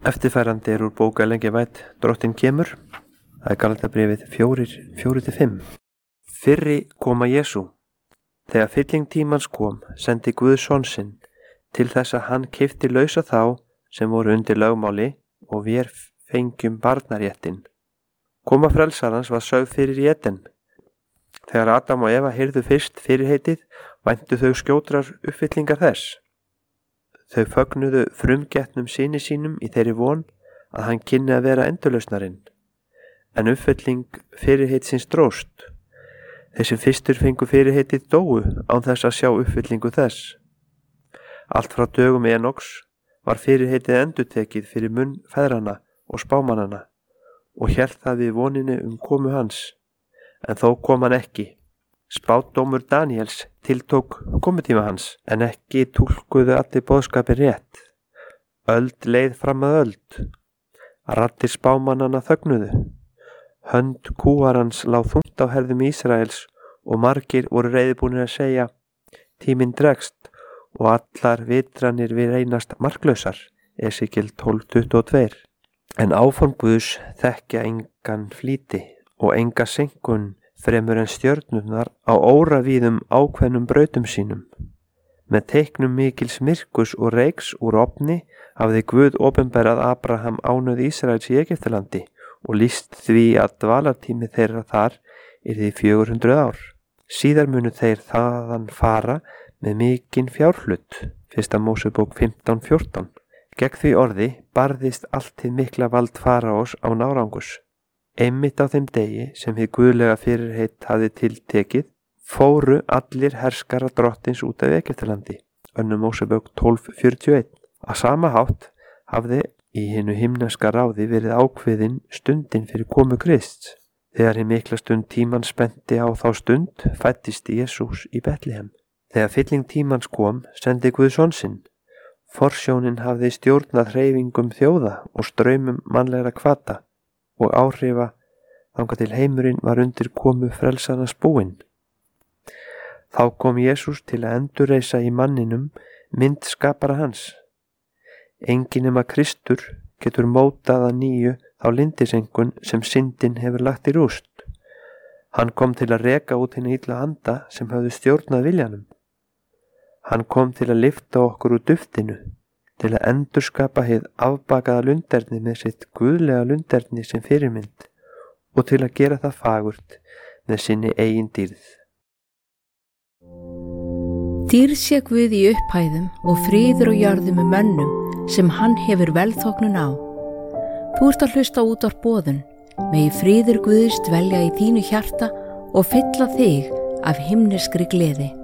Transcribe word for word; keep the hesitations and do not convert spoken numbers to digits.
Eftirfærandi er úr bók Ellen G. White, Drottinn kemur. Það er Galatabréfið fjórir, fjórir til fimm. Fyrri koma Jesú. Þegar fylling tímans kom, sendi Guð son sinn til þess að hann keypti lausa þá sem voru undir lögmáli og vér fengjum barnaréttinn. Koma frelsarans var sögð fyrir í Eden. Þegar Adam og Eva heyrðu fyrst fyrirheitið, væntu þau skjótrar uppfyllingar þess. Þau fögnuðu frumgetnum syni sínum í þeirri von að hann kynni að vera endurlausnarinn. En uppfylling fyrirheitsins dróst. Þeir sem fyrstur fengu fyrirheitið dóu án þess að sjá uppfyllingu þess. Allt frá dögum Enoks var fyrirheitið endurtekið fyrir munn feðranna og spámannanna og hélt það við voninu um komu hans. En þó kom hann ekki. Spádómur Daníels tiltók komutíma hans, en ekki túlkuðu allir boðskapin rétt. Öld leið fram að öld. Raddir spámannanna þögnuðu. Hönd kúarans lá þungt á herðum Ísraels og margir voru reiðbúnir að segja: tíminn dregst og allar vitranir við reynast marklausar. Esekíel tólf tuttugu og tvö. En áform Guðs þekkja engan flýti og enga senkun fremur en stjörnurnar á óravíðum ákveðnum brautum sínum. Með teiknum mikils myrkus og reiks úr ofni hafði Guð opinberað Abraham ánauð Ísraels í Egyptalandi og lýst því að dvalartími þeirra þar yrði fjögur hundruð ár. Síðar munu þeir þaðan fara með mikinn fjárhlut. Fyrsta Mósebók fimmtán fjórtán. Gegn því orði barðist allt hið mikla vald faraós án árangurs. Einmitt á þeim degi sem hið guðlega fyrirheit hafði tiltekið, fóru allir herskara drottins út af Egyptalandi. Önnur Mósebók tólf fjörutíu og eitt. Á sama hátt hafði í hinu himneska ráði verið ákveðin stundin fyrir komu Krists. Þegar hið mikla stund tímans spennti á þá stund, fæddist Jesús í Betlehem. Þegar fylling tímans kom, sendi Guð son sinn. Forsjónin hafði stjórnað hreyfingum þjóða og straumum mannlegra hvata og áhrifa þangað til heimurinn var undir komu frelsarans búinn. Þá kom Jesús til að endurreisa í manninum mynd skapara hans. Enginn nema Kristur getur mótað að nýju þá lindisengun sem syndin hefur lagt í rúst. Hann kom til að reka út hina illa anda sem höfðu stjórnað viljanum. Hann kom til að lyfta okkur úr duftinu, til að endurskapa hið afbakaða lunderni með sitt guðlega lunderni sem fyrirmynd og til að gera það fagurt með sinni eigin dýrð. Dýrð sé Guð í upphæðum og friður og jörðum með mönnum sem hann hefur velþóknun á. Þú ert að hlusta út á boðun, megi friður Guðs dvelja í þínu hjarta og fylla þig af himneskri gleði.